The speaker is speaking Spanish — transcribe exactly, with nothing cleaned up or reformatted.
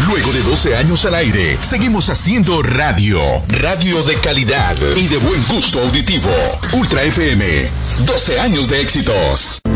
Luego de doce años al aire, seguimos haciendo radio. Radio de calidad y de buen gusto auditivo. Ultra F M. doce años de éxitos.